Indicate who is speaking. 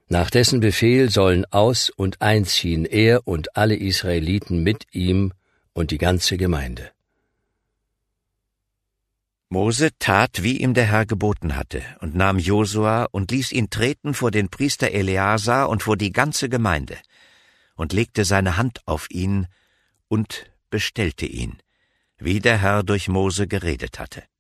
Speaker 1: Nach dessen Befehl sollen aus- und einziehen er und alle Israeliten mit ihm und die ganze Gemeinde.
Speaker 2: Mose tat, wie ihm der Herr geboten hatte, und nahm Josua und ließ ihn treten vor den Priester Eleazar und vor die ganze Gemeinde, und legte seine Hand auf ihn und bestellte ihn, wie der Herr durch Mose geredet hatte.